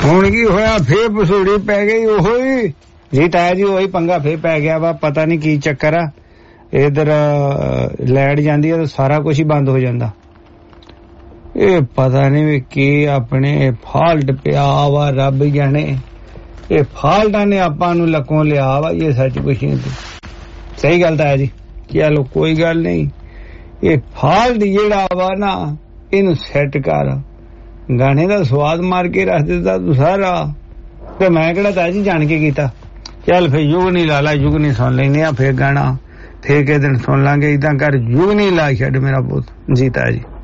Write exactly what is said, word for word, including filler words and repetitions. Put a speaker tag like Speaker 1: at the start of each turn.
Speaker 1: ਹੁਣ ਕੀ ਹੋਇਆ ਫੇਰ ਪਸੂੜੀ ਪੈ ਗਈ ਉਹੀ ਜੀ ਤਾਇਆ ਜੀ ਉਹੀ ਪੰਗਾ ਫੇਰ ਪੈ ਗਿਆ ਵਾ ਪਤਾ ਨਹੀਂ ਕੀ ਚੱਕਰ ਆ ਇਧਰ ਲਾਈਟ ਜਾਂਦੀ ਆ ਤਾਂ ਸਾਰਾ ਕੁਝ ਹੀ ਬੰਦ ਹੋ ਜਾਂਦਾ ਇਹ ਪਤਾ ਨਹੀਂ ਵੀ ਕੀ ਆਪਣੇ ਫਾਲਟ ਪਿਆ ਵਾ ਰੱਬ ਜਾਣੇ ਇਹ ਫਾਲਟਾਂ ਨੇ ਆਪਾਂ ਨੂੰ ਲੱਕੋਂ ਲਿਆ ਵਾ ਇਹ ਸੱਚ ਕੁਛ ਨਹੀਂ ਸਹੀ ਗੱਲ ਤਾਇਆ ਜੀ ਚਲੋ ਕੋਈ ਗੱਲ ਨਹੀਂ ਇਹ ਫਾਲਟ ਜਿਹੜਾ ਵਾ ਨਾ ਇਹਨੂੰ ਸੈੱਟ ਕਰ ਗਾਣੇ ਦਾ ਸਵਾਦ ਮਾਰ ਕੇ ਰੱਖ ਦਿੱਤਾ ਤੂੰ ਸਾਰਾ ਤੇ ਮੈਂ ਕਿਹੜਾ ਤਾਇਆ ਜੀ ਜਾਣ ਕੇ ਕੀਤਾ ਚੱਲ ਫੇਰ ਯੁਗ ਨਹੀਂ ਲਾ ਲਾ ਯੁਗ ਨਹੀਂ ਸੁਣ ਲੈਨੇ ਆ ਫੇਰ ਗਾਣਾ ਫੇਰ ਕਿਸੇ ਦਿਨ ਸੁਣ ਲਾਂਗੇ ਇਦਾਂ ਕਰ ਯੁਗ ਨਹੀਂ ਲਾ ਛੱਡ ਮੇਰਾ ਪੁੱਤ ਜੀ ਤਾਇਆ ਜੀ